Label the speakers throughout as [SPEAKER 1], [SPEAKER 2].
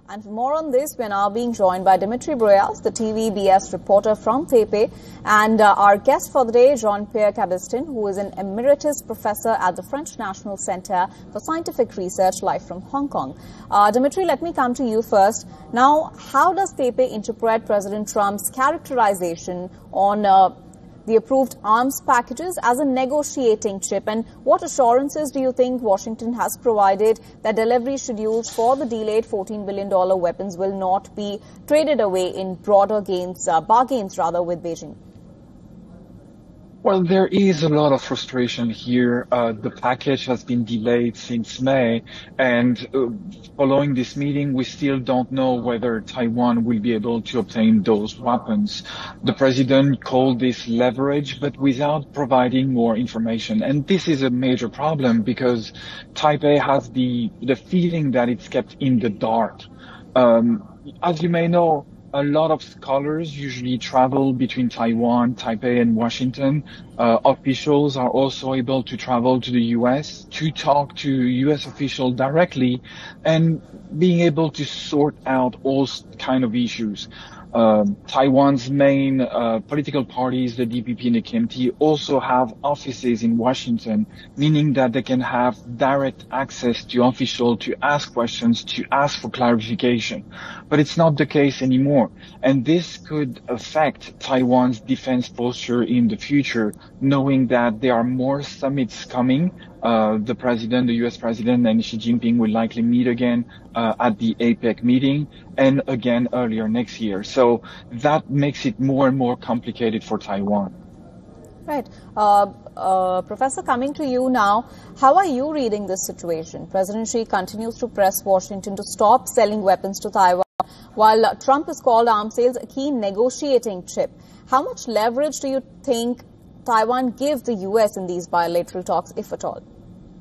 [SPEAKER 1] And for more on this, we are now being joined by Dimitri Breuas, the TVBS reporter from Taipei, and our guest for the day, Jean-Pierre Cabestan, who is an emeritus professor at the French National Center for Scientific Research, live from Hong Kong. Dimitri, let me come to you first. Now, how does Taipei interpret President Trump's characterization on the approved arms packages as a negotiating chip, and what assurances do you think Washington has provided that delivery schedules for the delayed $14 billion weapons will not be traded away in broader bargains with Beijing?
[SPEAKER 2] Well, there is a lot of frustration here. The package has been delayed since May, and following this meeting, we still don't know whether Taiwan will be able to obtain those weapons. The president called this leverage, but without providing more information. And this is a major problem because Taipei has the feeling that it's kept in the dark. As you may know, a lot of scholars usually travel between Taiwan, Taipei, and Washington. Officials are also able to travel to the U.S. to talk to U.S. officials directly and being able to sort out all kind of issues. Taiwan's main political parties, the DPP and the KMT, also have offices in Washington, meaning that they can have direct access to officials to ask questions, to ask for clarification. But it's not the case anymore. And this could affect Taiwan's defense posture in the future, knowing that there are more summits coming. The U.S. president and Xi Jinping will likely meet again at the APEC meeting and again earlier next year. So that makes it more and more complicated for Taiwan.
[SPEAKER 1] Right. Professor, coming to you now, how are you reading this situation? President Xi continues to press Washington to stop selling weapons to Taiwan, while Trump has called arms sales a key negotiating chip. How much leverage do you think Taiwan gives the U.S. in these bilateral talks, if at all?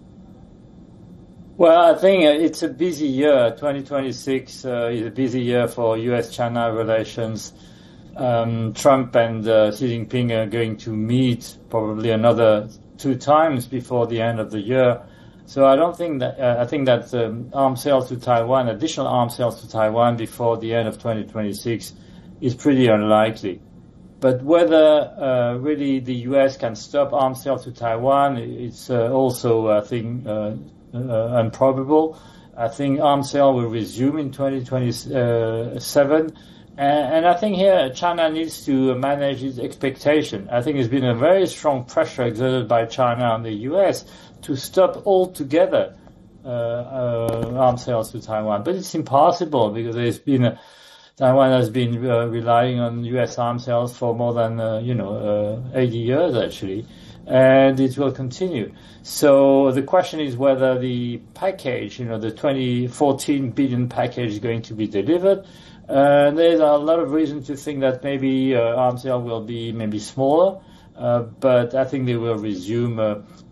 [SPEAKER 3] Well, I think it's a busy year. 2026 is a busy year for U.S.-China relations. Trump and Xi Jinping are going to meet probably another 2 times before the end of the year. So I don't think that, I think that arms sales to Taiwan, additional arms sales to Taiwan before the end of 2026 is pretty unlikely. But whether really the U.S. can stop arms sales to Taiwan, it's also, I think, improbable. I think arms sale will resume in 2027. And I think here China needs to manage its expectation. I think there's been a very strong pressure exerted by China on the U.S. to stop altogether arms sales to Taiwan. But it's impossible because there's been Taiwan has been relying on U.S. arms sales for more than 80 years actually, and it will continue. So the question is whether the package, the 2014 billion package, is going to be delivered. There's a lot of reason to think that maybe arms sale will be maybe smaller, but I think they will resume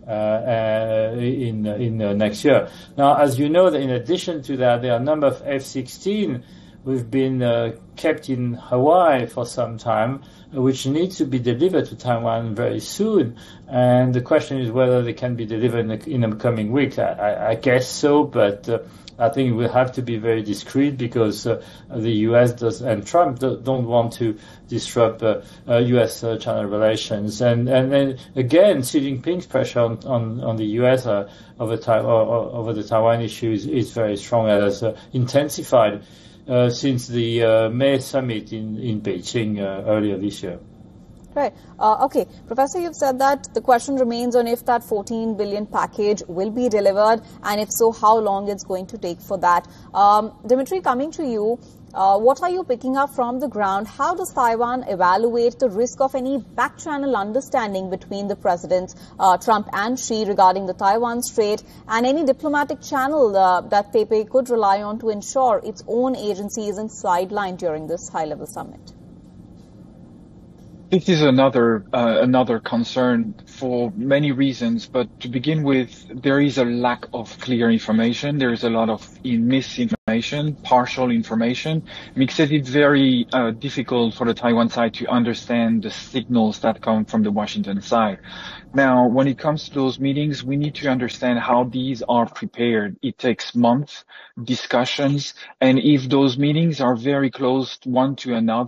[SPEAKER 3] in next year. Now, as you know, in addition to that, there are a number of F-16 we've been kept in Hawaii for some time, which needs to be delivered to Taiwan very soon. And the question is whether they can be delivered in the coming weeks. I guess so, but I think we'll have to be very discreet because the U.S. and Trump don't want to disrupt U.S.-China relations. And then again, Xi Jinping's pressure on the U.S. over the Taiwan issue is very strong and has intensified since the May summit in Beijing earlier this year.
[SPEAKER 1] Right. Okay. Professor, you've said that the question remains on if that 14 billion package will be delivered, and if so, how long it's going to take for that. Dimitri, coming to you, what are you picking up from the ground? How does Taiwan evaluate the risk of any back-channel understanding between the presidents, Trump and Xi, regarding the Taiwan Strait, and any diplomatic channel that Taipei could rely on to ensure its own agency isn't sidelined during this high-level summit?
[SPEAKER 2] This is another concern for many reasons, but to begin with, there is a lack of clear information. There is a lot of misinformation information, partial information, makes it very difficult for the Taiwan side to understand the signals that come from the Washington side. Now, when it comes to those meetings, we need to understand how these are prepared. It takes months, discussions, and if those meetings are very close one to another,